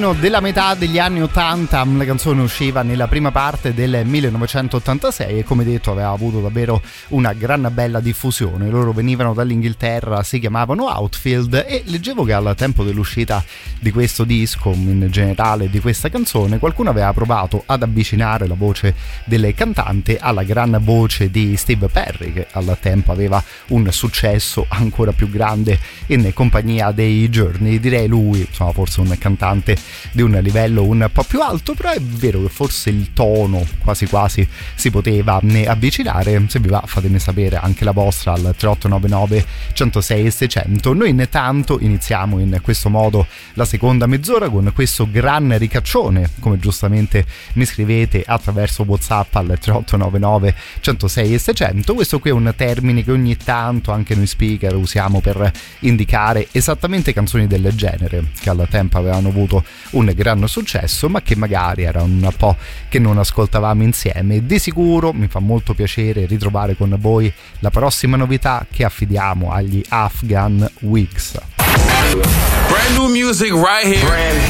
Della metà degli anni 80, la canzone usciva nella prima parte del 1986 e come detto aveva avuto davvero una gran bella diffusione. Loro venivano dall'Inghilterra, si chiamavano Outfield e leggevo che al tempo dell'uscita di questo disco, in generale di questa canzone, qualcuno aveva provato ad avvicinare la voce del cantante alla gran voce di Steve Perry, che al tempo aveva un successo ancora più grande in compagnia dei Journey. Direi lui, insomma, forse un cantante di un livello un po' più alto, però è vero che forse il tono quasi quasi si poteva avvicinare. Se vi va, fatemi sapere anche la vostra al 3899 106 600. Noi intanto iniziamo in questo modo la seconda mezz'ora con questo gran ricaccione, come giustamente mi scrivete attraverso WhatsApp al 3899 106 600. Questo qui è un termine che ogni tanto anche noi speaker usiamo per indicare esattamente canzoni del genere che al tempo avevano avuto un gran successo ma che magari era un po' che non ascoltavamo insieme. Di sicuro mi fa molto piacere ritrovare con voi la prossima novità che affidiamo agli Afghan Wigs. Brand new music right here.